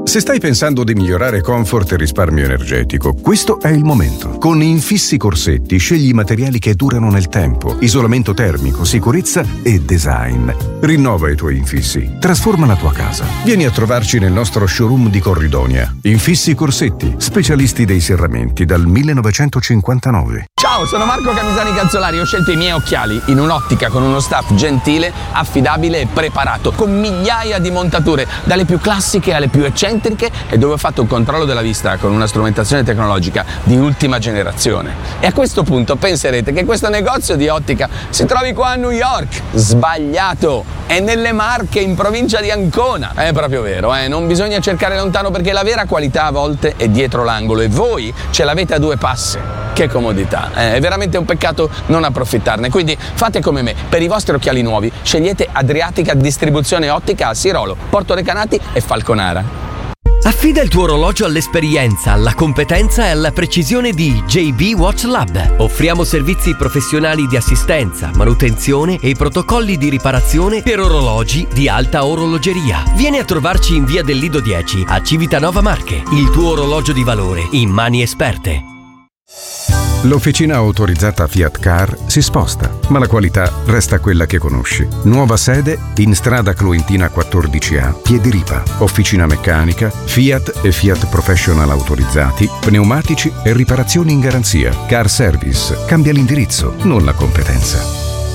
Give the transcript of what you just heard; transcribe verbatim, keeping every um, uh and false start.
Se stai pensando di migliorare comfort e risparmio energetico, questo è il momento. Con Infissi Corsetti scegli i materiali che durano nel tempo, isolamento termico, sicurezza e design. Rinnova i tuoi infissi, trasforma la tua casa. Vieni a trovarci nel nostro showroom di Corridonia. Infissi Corsetti, specialisti dei serramenti dal millenovecentocinquantanove. Ciao, sono Marco Camisani Calzolari. Ho scelto i miei occhiali in un'ottica con uno staff gentile, affidabile e preparato, con migliaia di montature, dalle più classiche alle più eccentriche, e dove ho fatto un controllo della vista con una strumentazione tecnologica di ultima generazione. E a questo punto penserete che questo negozio di ottica si trovi qua a New York. Sbagliato! È nelle Marche, in provincia di Ancona. È proprio vero, eh? Non bisogna cercare lontano, perché la vera qualità a volte è dietro l'angolo e voi ce l'avete a due passi. Che comodità, eh? È veramente un peccato non approfittarne. Quindi fate come me, per i vostri occhiali nuovi scegliete Adriatica Distribuzione Ottica a Sirolo, Porto Recanati e Falconara. Affida il tuo orologio all'esperienza, alla competenza e alla precisione di J B Watch Lab. Offriamo servizi professionali di assistenza, manutenzione e protocolli di riparazione per orologi di alta orologeria. Vieni a trovarci in via del Lido dieci a Civitanova Marche. Il tuo orologio di valore in mani esperte. L'officina autorizzata Fiat Car si sposta, ma la qualità resta quella che conosci. Nuova sede in strada Cloentina quattordici A, Piediripa. Officina meccanica, Fiat e Fiat Professional autorizzati, pneumatici e riparazioni in garanzia. Car Service. Cambia l'indirizzo, non la competenza.